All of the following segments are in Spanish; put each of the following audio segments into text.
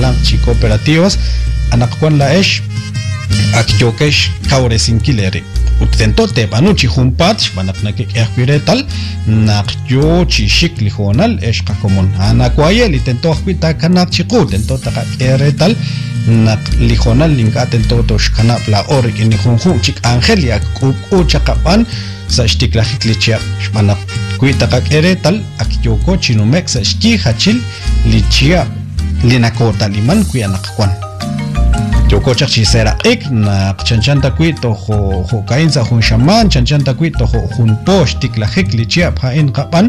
halang chi cooperativas anakwan la esh akyokesh kauresinkileri utentote banuchi humpat banakna ke akwiretal nakyo chi shikli honal eshqa comun anakwaye litento kwita kanak chiqut entota eretal nak lijonal lingaten totos kanapla orik ni junjun chik angelia kuchaqapan sa stiklajiklichia shpanak kuita eretal akyoko chinumek sa ski hachil lichia linakota liman kuyanakwan Yoko chachisera ek na chanchanta kuito ho kainza hun shaman chanchanta kuito ho hun posh tiklajik lichia phain qapan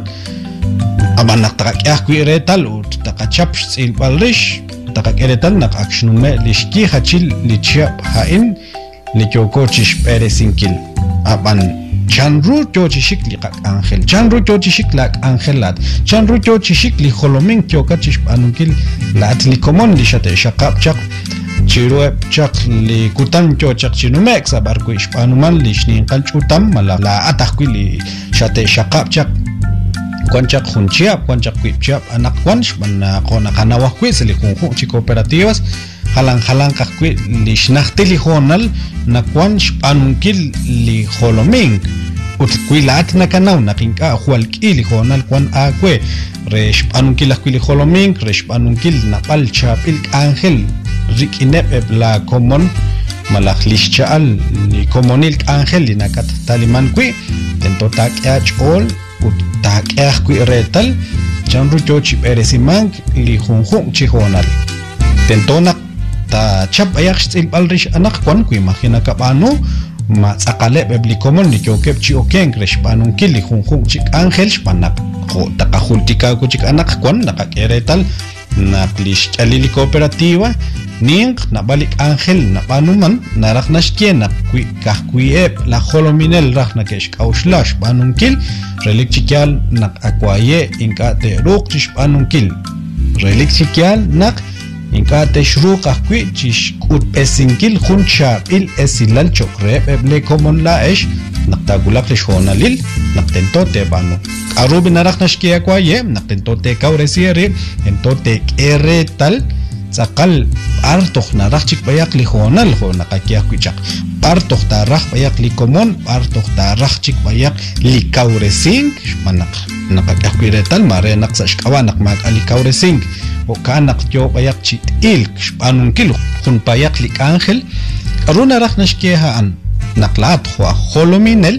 amanak takak kuiretal ut takachap il balrish takakeretal nak akshnume lishki hachil lichia phain likyoko chish peresinkil aban chanru chochishik liqak angel chanru chochishik lak angelat chanru chochishik li holomin kyoka chish anunkil lat likomon lishate shaqap chaq Chiro chak li kutan cho chak chinumek sabar ku ispanuman lishnin qalchutam mala la atakwi li shate shaqap chak kwanchak hunchiap kwanchak kuipchiap anak kwanch manna qona qanawah kwi sili junju chi cooperativas halang kakwi lishnahti li honal na kwanch anunkil li holomin utkwi laat na kanaw nakinka hualki li honal kwan akwe resh anunkil akwi li holomin resh anunkil napal chapil angel Rick inep la common malachlish chaal ni comonil angel linakat taliman kui tento tak all ut tak kui retal chanru chochi peresiman li junjun chihonal tento nak ta chap ayax il balrish anak kwan kui imagina kapano ma tsakale bebli common ni kyokep chi oken kresh panun kili junjun chik angel spanak ko takahultika ku chik anak kwan nakakeretal na plish chalili cooperativa ning na balik angel na panuman na raknashkien na kuiep la holominel raknakesh kauslash panunkil relik chikyal na akwaye inka te rukchish panunkil relik chikyal nak inka te shruq akwi chish kut pesinkil khuncha il esilal chokre eble common la esh naktagulak lishonalil naktentote panu arubi na raknashki akwaye naktentote kauresieri entote eretal Sakal partoh na rakchik bayak li honal ho nakakiyak kuchak partoh ta rak bayak li komon partoh ta rakchik bayak li kauresing manak nakakiyak kuiretal mare nak sa shkawanak mag ali kauresing o kanak yo bayak chit il anun kilo kun bayak li angel aruna rak nashkehaan naklat ho holominel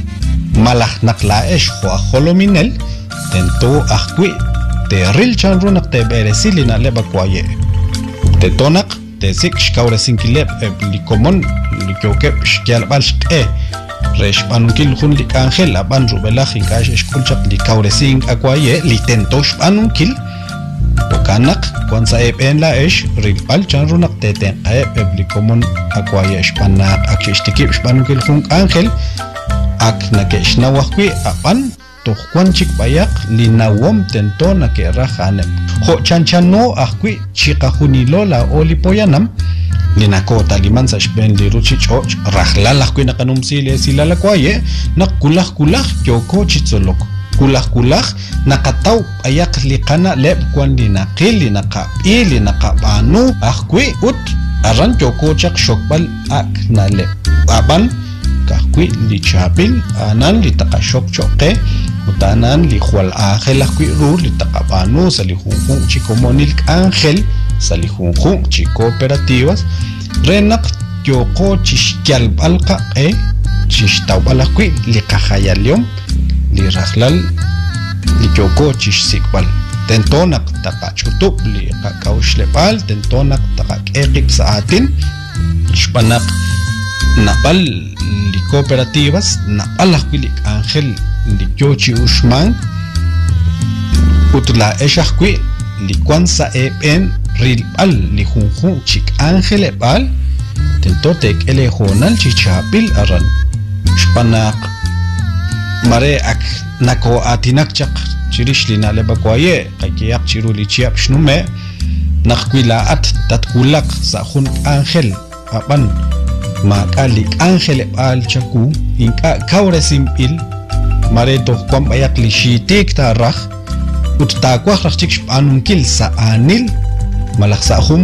malah naklaesh ho holominel tento akwi teril chanru nak te beresilina leba kwaye te tonak te sik shkaure sinkilep li komon li kyokep shkyal balshk resh panunkil hun li angel aban rubelaj inkash shkulchak li kaure sink akwaye li tentosh panunkil okanak kwansa en la esh rilpal chanrunak te ten li komon akwaye shpanak akshtikip shpanunkil hun angel ak nakesh nawakwi apan Tukwanchik bayak linawom tento na kera hanem. Ho chanchano akwi chika hunilo la olipoyanam. Linakota liman sa shben li ruchi choch. Rahlala kwi nakanumsili silala kwaye. Nakulah kyoko chitsolok. Kulah nakataw ayak likana lep kwan linakil linakapi linakapanu. Akwi ut aran kyoko chak shokbal ak na lep. Aban kakwi li chapil anan li takashok choke. Utanan li hual angel akwi rur li takapano sa li junjun chi comonil angel sa li junjun chi cooperativas renak kyoko chishkyal balka chishtau balakwi li kahayaliom li rahlal li kyoko chishsikbal tentonak takachutup li kakaushlepal tentonak takakekip sa atin shpanak napal li cooperativas napal akwi li angel li kyochi ushman utla eshakwi li kwansa en rilpal li junjun chik angel epal tentotek ele honal chichapil aran shpanak mare ak nako atinak chak chirishli na lebakwaye kakiyak chiruli chiap shnume nakwila at tatkulak sa hun angel apan makalik angel epal chaku inka kauresim il mare to kwam bayak li shitik ta rakh ut ta kwa rakh chik anunkil sa anil malak sa